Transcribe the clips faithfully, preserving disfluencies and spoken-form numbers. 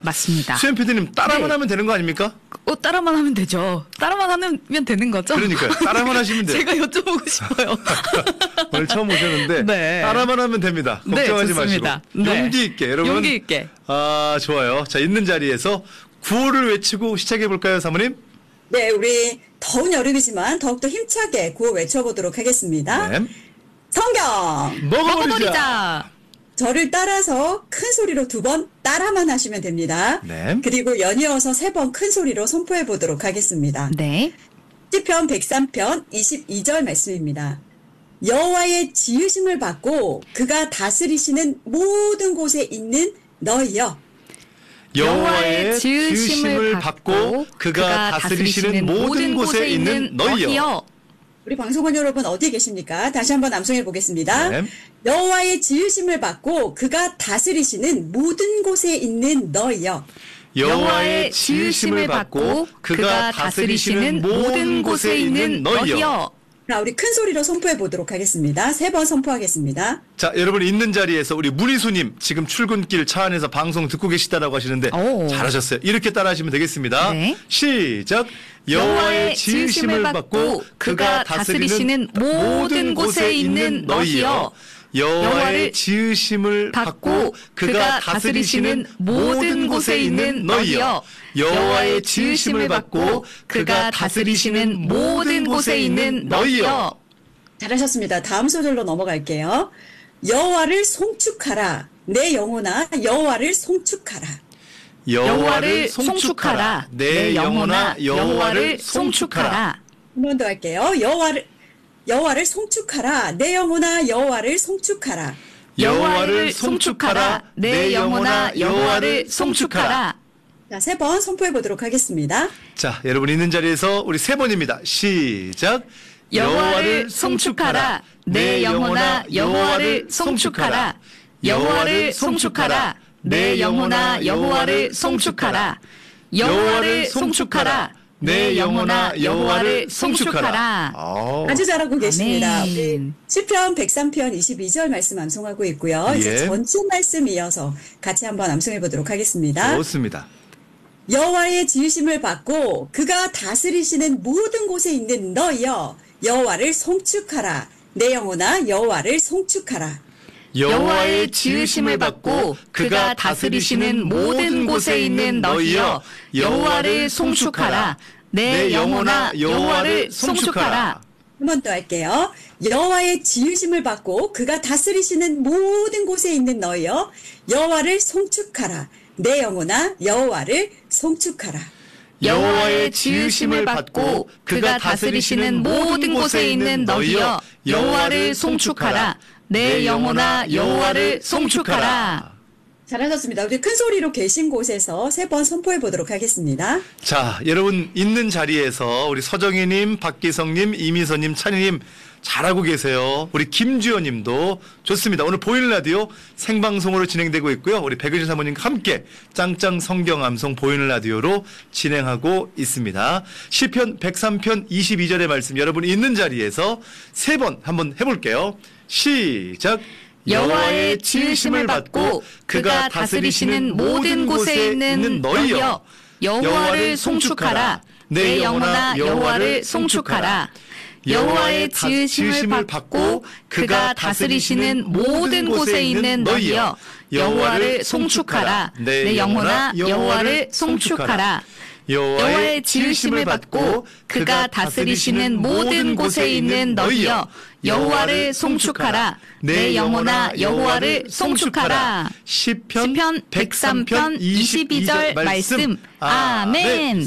맞습니다. 수현 피디님 따라만 네. 하면 되는 거 아닙니까? 어, 따라만 하면 되죠. 따라만 하면 되는 거죠? 그러니까요. 따라만 하시면 돼요. 제가 여쭤보고 싶어요. 오늘 처음 오셨는데 네. 따라만 하면 됩니다. 걱정하지 네, 좋습니다. 마시고. 네. 용기 있게 여러분. 용기 있게. 아, 좋아요. 자, 있는 자리에서 구호를 외치고 시작해 볼까요, 사모님? 네, 우리 더운 여름이지만 더욱더 힘차게 구호 외쳐보도록 하겠습니다. 네. 성경! 먹어버리자. 먹어버리자. 저를 따라서 큰 소리로 두 번 따라만 하시면 됩니다. 네. 그리고 연이어서 세 번 큰 소리로 선포해 보도록 하겠습니다. 네. 시편 백삼 편 이십이 절 말씀입니다. 여호와의 지으심을 받고 그가 다스리시는 모든 곳에 있는 너희여. 여호와의 지으심을 받고 그가 다스리시는 모든 곳에 있는 너희여. 우리 방송관 여러분 어디 계십니까? 다시 한번 암송해 보겠습니다. 네. 여호와의 지으심을 받고 그가 다스리시는 모든 곳에 있는 너희여. 여호와의 지으심을 받고 그가 다스리시는 모든 곳에 있는 너희여. 자, 우리 큰 소리로 선포해 보도록 하겠습니다. 세 번 선포하겠습니다. 자, 여러분 있는 자리에서 우리 문희수님 지금 출근길 차 안에서 방송 듣고 계시다라고 하시는데 오. 잘하셨어요. 이렇게 따라하시면 되겠습니다. 네. 시작. 여호와의 지으심을 받고 그가 다스리시는 모든 곳에 있는 너희여. 여호와의 지으심을 받고 그가 다스리시는 모든 곳에 있는 너희여. 여호와의 지으심을 받고 그가 다스리시는 모든 곳에 있는 너희여. 잘하셨습니다. 다음 소절로 넘어갈게요. 여호와를 송축하라. 내 영혼아 여호와를 송축하라. 여호와를 송축하라. 내 영혼아 여호와를 송축하라. 한 번 더 할게요. 여호와를 여호와를 송축하라. 내 영혼아 여호와를 송축하라. 여호와를 송축하라. 내 영혼아 여호와를 송축하라. 자, 세 번 선포해 보도록 하겠습니다. 자, 여러분 있는 자리에서 우리 세 번입니다. 시작. 여호와를 송축하라. 내 영혼아 여호와를 송축하라. 여호와를 송축하라. 내 영혼아 여호와를 송축하라. 여호와를 송축하라. 내 영혼아 여호와를 송축하라. 아주 잘하고 계십니다. 아멘. 우리 시편 백삼 편 이십이 절 말씀 암송하고 있고요. 예. 이제 전체 말씀 이어서 같이 한번 암송해 보도록 하겠습니다. 좋습니다. 여호와의 지으심을 받고 그가 다스리시는 모든 곳에 있는 너희여 여호와를 송축하라. 내 영혼아 여호와를 송축하라. 여호와의 지으심을 받고 그가 다스리시는 모든 곳에 있는 너희여 여호와를 송축하라. 내 영혼아 여호와를 송축하라. 한 번 더 할게요. 여호와의 지으심을 받고 그가 다스리시는 모든 곳에 있는 너희여 여호와를 송축하라. 내 영혼아 여호와를 송축하라. 여호와의 지으심을 받고 그가 다스리시는 모든 곳에 있는 너희여 여호와를 송축하라. 내 영혼아 여호와를 송축하라. 잘하셨습니다. 우리 큰 소리로 계신 곳에서 세 번 선포해 보도록 하겠습니다. 자, 여러분 있는 자리에서 우리 서정희님, 박기성님, 이미서님, 찬희님 잘하고 계세요. 우리 김주연님도 좋습니다. 오늘 보이는 라디오 생방송으로 진행되고 있고요. 우리 백은신 사모님과 함께 짱짱 성경 암송 보이는 라디오로 진행하고 있습니다. 시편 백삼 편 이십이 절의 말씀 여러분 있는 자리에서 세 번 한번 해볼게요. 시작. 여호와의 지으심을 받고 그가 다스리시는 모든 곳에 있는 너희여 여호와를 송축하라. 내 영혼아 여호와를 송축하라. 여호와의 지으심을 받고 그가 다스리시는 모든 곳에 있는 너희여 여호와를 송축하라. 내 영혼아 여호와를 송축하라. 여호와의 지으심을 받고 그가 다스리시는 모든 곳에 있는 너희여 여호와를 송축하라. 내 영혼아 여호와를 송축하라. 시편 시편 백삼 편 이십이 절 말씀. 아멘.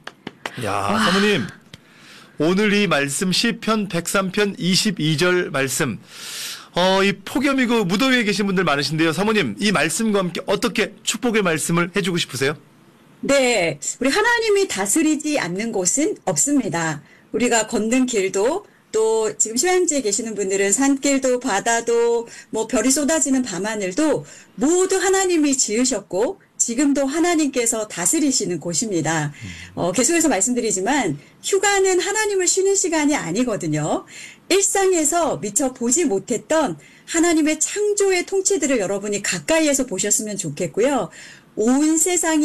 야, 사모님. 오늘 이 말씀 시편 백삼 편 이십이 절 말씀. 어, 이 폭염이고 무더위에 계신 분들 많으신데요. 사모님, 이 말씀과 함께 어떻게 축복의 말씀을 해주고 싶으세요? 네, 우리 하나님이 다스리지 않는 곳은 없습니다. 우리가 걷는 길도 또 지금 휴양지에 계시는 분들은 산길도 바다도 뭐 별이 쏟아지는 밤하늘도 모두 하나님이 지으셨고 지금도 하나님께서 다스리시는 곳입니다. 어, 계속해서 말씀드리지만 휴가는 하나님을 쉬는 시간이 아니거든요. 일상에서 미처 보지 못했던 하나님의 창조의 통치들을 여러분이 가까이에서 보셨으면 좋겠고요. 온 세상이